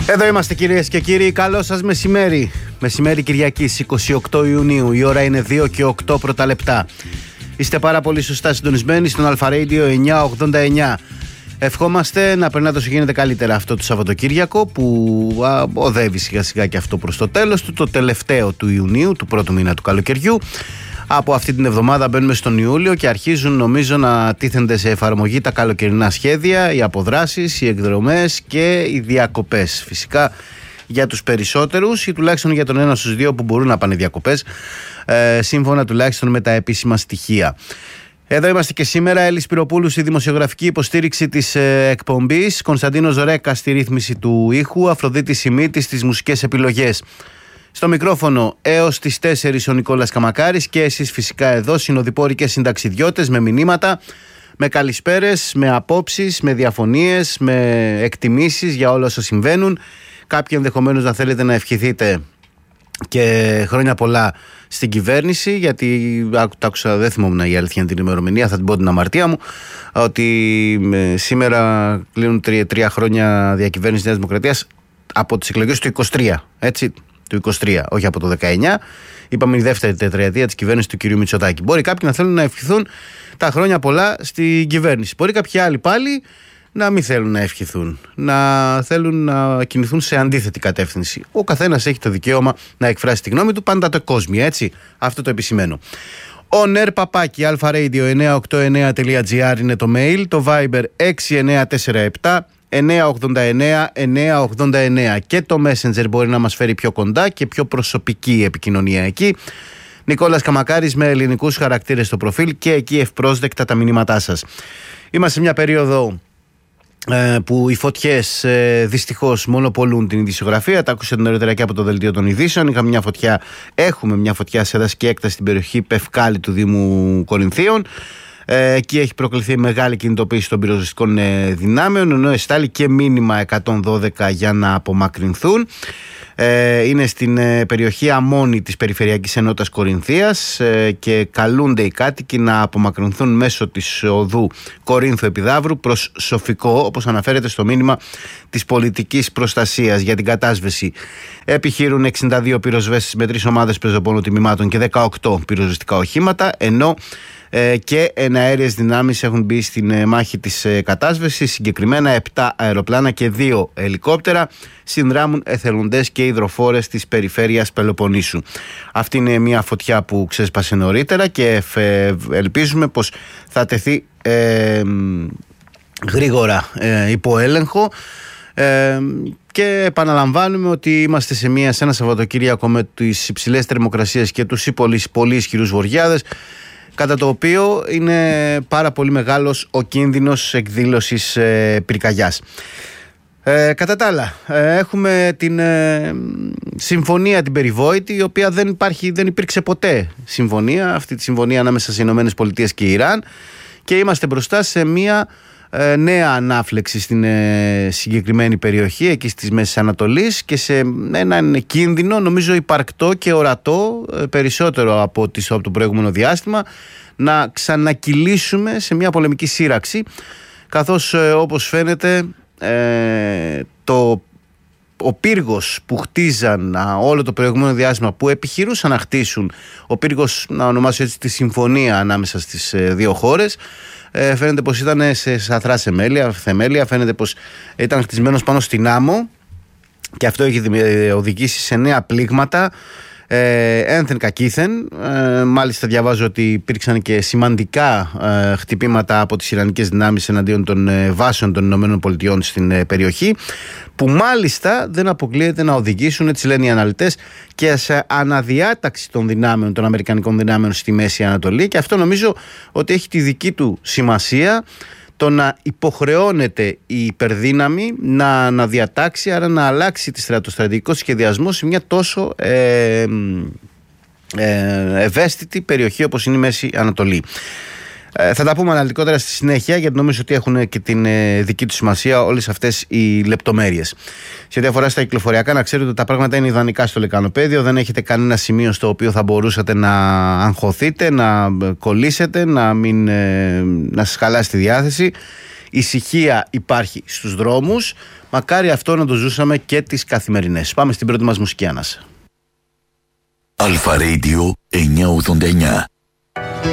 Εδώ είμαστε κυρίες και κύριοι, καλό σας μεσημέρι. Μεσημέρι Κυριακής 28 Ιουνίου, η ώρα είναι 2 και 8 πρώτα λεπτά. Είστε πάρα πολύ σωστά συντονισμένοι στον Αλφα Radio 989. Ευχόμαστε να περνάτε όσο γίνεται καλύτερα αυτό το Σαββατοκύριακο που οδεύει σιγά σιγά και αυτό προς το τέλος του, το τελευταίο του Ιουνίου, του πρώτου μήνα του καλοκαιριού. Από αυτή την εβδομάδα μπαίνουμε στον Ιούλιο και αρχίζουν νομίζω να τίθενται σε εφαρμογή τα καλοκαιρινά σχέδια, οι αποδράσεις, οι εκδρομές και οι διακοπές. Φυσικά για τους περισσότερους ή τουλάχιστον για τον ένα στους δύο που μπορούν να πάνε διακοπές, σύμφωνα τουλάχιστον με τα επίσημα στοιχεία. Εδώ είμαστε και σήμερα. Έλλη Σπυροπούλου στη δημοσιογραφική υποστήριξη της εκπομπής, Κωνσταντίνος Ρέκα στη ρύθμιση του ήχου, Αφροδίτη Σιμίτη στις μουσικές επιλογές. Στο μικρόφωνο έως τις 4 ο Νικόλας Καμακάρης και εσείς φυσικά εδώ συνοδοιπόροι και συνταξιδιώτες με μηνύματα, με καλησπέρες, με απόψεις, με διαφωνίες, με εκτιμήσεις για όλα όσα συμβαίνουν. Κάποιοι ενδεχομένως να θέλετε να ευχηθείτε και χρόνια πολλά στην κυβέρνηση, γιατί το άκουσα, δεν θυμόμουν η αλήθεια την ημερομηνία, θα την πω την αμαρτία μου, ότι σήμερα κλείνουν 3 χρόνια διακυβέρνηση Νέας Δημοκρατίας από τις εκλογές του 23, έτσι, του 23, όχι από το 19. Είπαμε η δεύτερη τετραετία της κυβέρνησης του κυρίου Μητσοτάκη. Μπορεί κάποιοι να θέλουν να ευχηθούν τα χρόνια πολλά στην κυβέρνηση. Μπορεί κάποιοι άλλοι πάλι να μην θέλουν να ευχηθούν, να θέλουν να κινηθούν σε αντίθετη κατεύθυνση. Ο καθένας έχει το δικαίωμα να εκφράσει τη γνώμη του, πάντα το κόσμο, έτσι. Αυτό το επισημαίνω. onr@alfaradio989.gr είναι το mail, το Viber 6947 989 989 και το Messenger μπορεί να μας φέρει πιο κοντά και πιο προσωπική επικοινωνία εκεί. Νικόλας Καμακάρης με ελληνικούς χαρακτήρες στο προφίλ και εκεί ευπρόσδεκτα τα μηνύματά σας. Είμαστε σε μια περίοδο που οι φωτιές δυστυχώς μονοπολούν την ειδησιογραφία. Τα άκουσα νωρίτερα και από το δελτίο των ειδήσεων. Έχουμε μια φωτιά σε δασική έκταση στην περιοχή Πευκάλη του Δήμου Κορινθίων. Εκεί έχει προκληθεί μεγάλη κινητοποίηση των πυροσβεστικών δυνάμεων, ενώ εστάλει και μήνυμα 112 για να απομακρυνθούν. Είναι στην περιοχή Αμμόνη της Περιφερειακής Ενότητας Κορινθίας και καλούνται οι κάτοικοι να απομακρυνθούν μέσω της οδού Κορίνθου Επιδαύρου προς Σοφικό, όπως αναφέρεται στο μήνυμα της πολιτικής προστασίας. Για την κατάσβεση επιχείρουν 62 πυροσβέστες με 3 ομάδες πεζοπόνου τμήματων και 18 πυροσβεστικά οχήματα, ενώ και εναέριες δυνάμεις έχουν μπει στην μάχη της κατάσβεσης. Συγκεκριμένα 7 αεροπλάνα και 2 ελικόπτερα συνδράμουν εθελοντές και υδροφόρες της περιφέρειας Πελοποννήσου. Αυτή είναι μια φωτιά που ξέσπασε νωρίτερα και ελπίζουμε πως θα τεθεί γρήγορα υπό έλεγχο. Και επαναλαμβάνουμε ότι είμαστε σε ένα Σαββατοκύριακο με τις υψηλές θερμοκρασίες και τους πολύ ισχυρούς βοριάδες, κατά το οποίο είναι πάρα πολύ μεγάλος ο κίνδυνος εκδήλωσης πυρκαγιάς. Κατά τα άλλα, έχουμε την συμφωνία την περιβόητη, η οποία δεν υπήρξε ποτέ συμφωνία, αυτή τη συμφωνία ανάμεσα στις ΗΠΑ και Ιράν, και είμαστε μπροστά σε μια νέα ανάφλεξη στην συγκεκριμένη περιοχή εκεί στις Μέσης Ανατολής και σε έναν κίνδυνο νομίζω υπαρκτό και ορατό, περισσότερο από το προηγούμενο διάστημα, να ξανακυλήσουμε σε μια πολεμική σύραξη, καθώς όπως φαίνεται ο πύργος που χτίζαν όλο το προηγούμενο διάστημα, που επιχειρούσαν να χτίσουν, ο πύργος, να ονομάσω έτσι τη συμφωνία ανάμεσα στις δύο χώρες, φαίνεται πως ήταν σε σαθρά θεμέλια, φαίνεται πως ήταν χτισμένος πάνω στην άμμο και αυτό έχει οδηγήσει σε νέα πλήγματα ένθεν κακήθεν. Μάλιστα διαβάζω ότι υπήρξαν και σημαντικά χτυπήματα από τις Ιρανικές δυνάμεις εναντίον των βάσεων των ΗΠΑ στην περιοχή, που μάλιστα δεν αποκλείεται να οδηγήσουν, έτσι λένε οι αναλυτές, και σε αναδιάταξη των δυνάμεων, των αμερικανικών δυνάμεων στη Μέση Ανατολή, και αυτό νομίζω ότι έχει τη δική του σημασία, το να υποχρεώνεται η υπερδύναμη να διατάξει, άρα να αλλάξει το στρατηγικό σχεδιασμό σε μια τόσο ευαίσθητη περιοχή όπως είναι η Μέση Ανατολή. Θα τα πούμε αναλυτικότερα στη συνέχεια, γιατί νομίζω ότι έχουν και την δική του σημασία όλες αυτές οι λεπτομέρειες. Σε ό,τι αφορά στα κυκλοφοριακά, να ξέρετε ότι τα πράγματα είναι ιδανικά στο λεκανοπέδιο. Δεν έχετε κανένα σημείο στο οποίο θα μπορούσατε να αγχωθείτε, να κολλήσετε, να σας χαλάσει τη διάθεση. ησυχία υπάρχει στους δρόμους. Μακάρι αυτό να το ζούσαμε και τις καθημερινές. Πάμε στην πρώτη μας μουσική ανάσα. Αλφα Radio 989.